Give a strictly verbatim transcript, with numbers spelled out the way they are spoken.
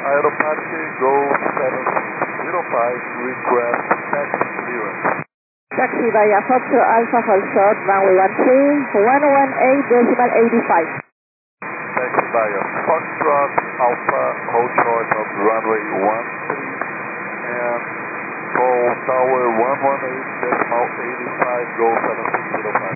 Aeroparque Go seven zero five, request taxi clearance. Taxi via Foxtrot Alpha Foxtrot, runway one three, one one eight decimal eighty-five. Taxi via Foxtrot Alpha Foxtrot of runway one three and call tower one one eight decimal eighty-five, Go seven six zero five.